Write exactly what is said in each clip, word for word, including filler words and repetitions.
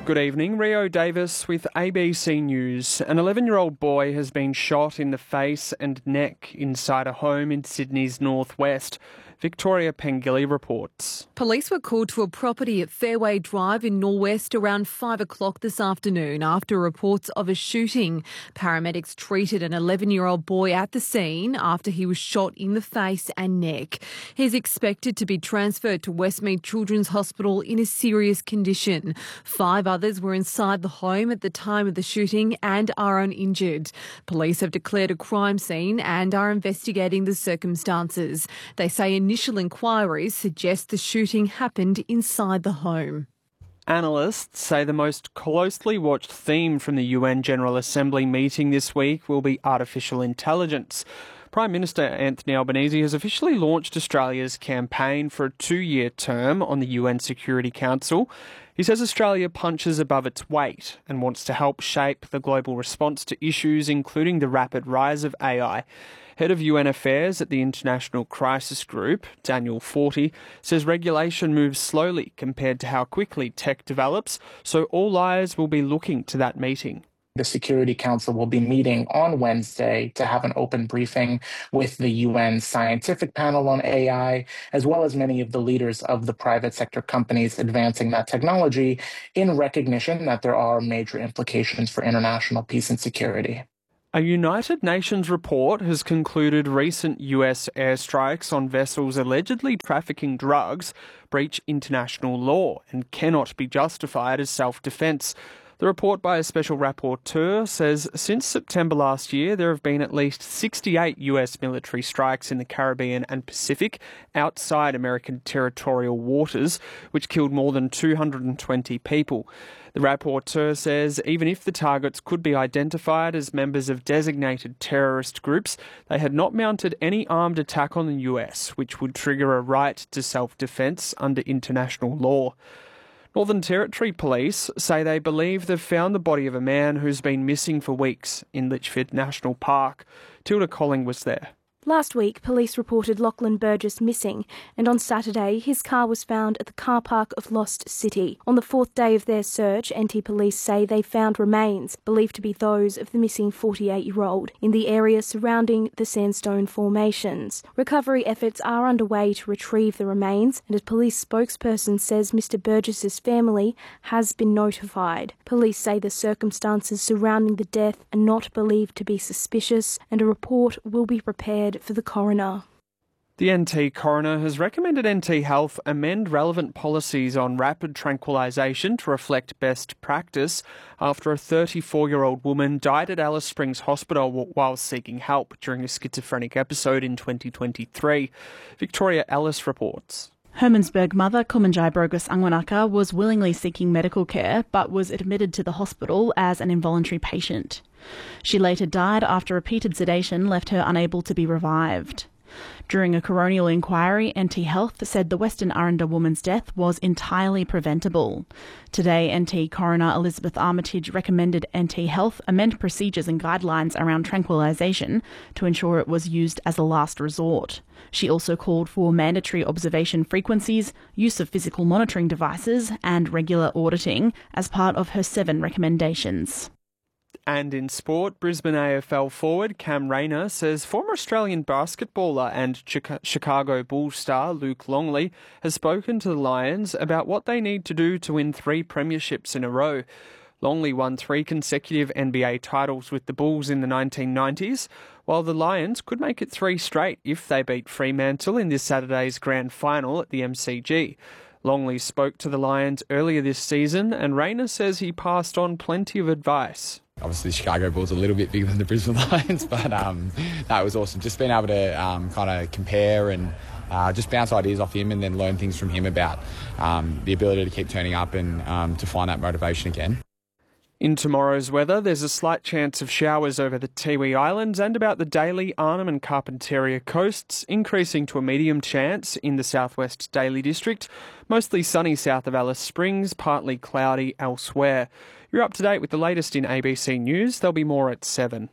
Good evening, Rio Davis with A B C News. An eleven-year-old boy has been shot in the face and neck inside a home in Sydney's northwest. Victoria Pengilly reports. Police were called to a property at Fairway Drive in Norwest around five o'clock this afternoon after reports of a shooting. Paramedics treated an eleven-year-old boy at the scene after he was shot in the face and neck. He's expected to be transferred to Westmead Children's Hospital in a serious condition. Five others were inside the home at the time of the shooting and are uninjured. Police have declared a crime scene and are investigating the circumstances. They say initial inquiries suggest the shooting happened inside the home. Analysts say the most closely watched theme from the U N General Assembly meeting this week will be artificial intelligence. Prime Minister Anthony Albanese has officially launched Australia's campaign for a two-year term on the U N Security Council. He says Australia punches above its weight and wants to help shape the global response to issues including the rapid rise of A I. Head of U N Affairs at the International Crisis Group, Daniel Forty, says regulation moves slowly compared to how quickly tech develops, so all eyes will be looking to that meeting. The Security Council will be meeting on Wednesday to have an open briefing with the U N scientific panel on A I, as well as many of the leaders of the private sector companies advancing that technology, in recognition that there are major implications for international peace and security. A United Nations report has concluded recent U S airstrikes on vessels allegedly trafficking drugs breach international law and cannot be justified as self-defence. The report by a special rapporteur says since September last year, there have been at least sixty-eight U S military strikes in the Caribbean and Pacific outside American territorial waters, which killed more than two hundred twenty people. The rapporteur says even if the targets could be identified as members of designated terrorist groups, they had not mounted any armed attack on the U S, which would trigger a right to self-defence under international law. Northern Territory Police say they believe they've found the body of a man who's been missing for weeks in Litchfield National Park. Tilda Colling was there. Last week, police reported Lachlan Burgess missing, and on Saturday, his car was found at the car park of Lost City. On the fourth day of their search, N T police say they found remains, believed to be those of the missing forty-eight-year-old, in the area surrounding the sandstone formations. Recovery efforts are underway to retrieve the remains, and a police spokesperson says Mister Burgess's family has been notified. Police say the circumstances surrounding the death are not believed to be suspicious, and a report will be prepared for the coroner. The N T coroner has recommended N T Health amend relevant policies on rapid tranquilisation to reflect best practice after a thirty-four-year-old woman died at Alice Springs Hospital while seeking help during a schizophrenic episode in twenty twenty-three. Victoria Ellis reports. Hermannsburg mother Kumanjai Brogus Angwanaka was willingly seeking medical care but was admitted to the hospital as an involuntary patient. She later died after repeated sedation left her unable to be revived. During a coronial inquiry, N T Health said the Western Arundel woman's death was entirely preventable. Today, N T coroner Elizabeth Armitage recommended N T Health amend procedures and guidelines around tranquilisation to ensure it was used as a last resort. She also called for mandatory observation frequencies, use of physical monitoring devices and regular auditing as part of her seven recommendations. And in sport, Brisbane A F L forward Cam Rayner says former Australian basketballer and Chicago Bulls star Luke Longley has spoken to the Lions about what they need to do to win three premierships in a row. Longley won three consecutive N B A titles with the Bulls in the nineteen nineties, while the Lions could make it three straight if they beat Fremantle in this Saturday's grand final at the M C G. Longley spoke to the Lions earlier this season, and Rayner says he passed on plenty of advice. Obviously, the Chicago Bulls are a little bit bigger than the Brisbane Lions, but um, that was awesome. Just being able to um, kind of compare and uh, just bounce ideas off him and then learn things from him about um, the ability to keep turning up and um, to find that motivation again. In tomorrow's weather, there's a slight chance of showers over the Tiwi Islands and about the Daly, Arnhem and Carpentaria coasts, increasing to a medium chance in the southwest Daly district. Mostly sunny south of Alice Springs, partly cloudy elsewhere. You're up to date with the latest in A B C News. There'll be more at seven.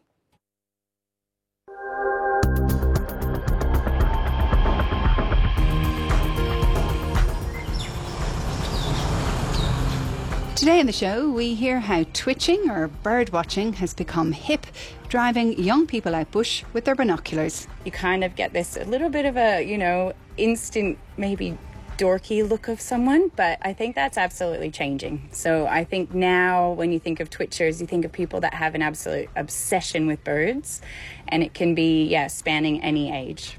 Today on the show, we hear how twitching or bird watching has become hip, driving young people out bush with their binoculars. You kind of get this a little bit of a, you know, instant, maybe dorky look of someone, but I think that's absolutely changing. So I think now when you think of twitchers, you think of people that have an absolute obsession with birds, and it can be, yeah, spanning any age.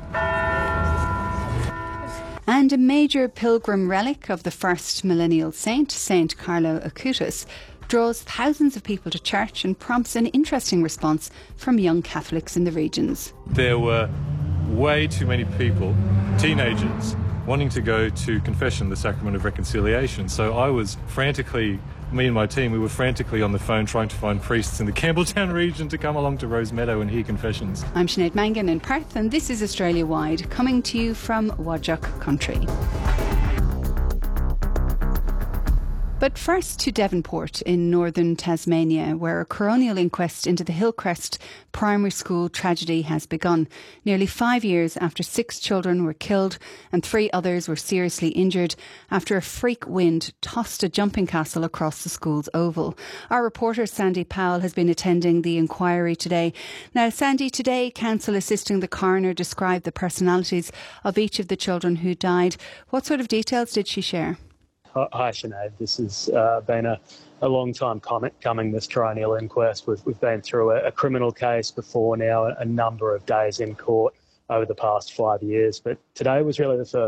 And a major pilgrim relic of the first millennial saint, Saint Carlo Acutis, draws thousands of people to church and prompts an interesting response from young Catholics in the regions. There were way too many people, teenagers, wanting to go to confession, the sacrament of reconciliation. So I was frantically, me and my team, we were frantically on the phone trying to find priests in the Campbelltown region to come along to Rose Meadow and hear confessions. I'm Sinead Mangan in Perth, and this is Australia Wide, coming to you from Whadjuk country. But first to Devonport in northern Tasmania, where a coronial inquest into the Hillcrest primary school tragedy has begun. Nearly five years after six children were killed and three others were seriously injured after a freak wind tossed a jumping castle across the school's oval. Our reporter Sandy Powell has been attending the inquiry today. Now, Sandy, today Council assisting the coroner described the personalities of each of the children who died. What sort of details did she share? Hi, Sinead. This has uh, been a, a long time com- coming, this coronial inquest. We've, we've been through a, a criminal case before now, a number of days in court over the past five years. But today was really the first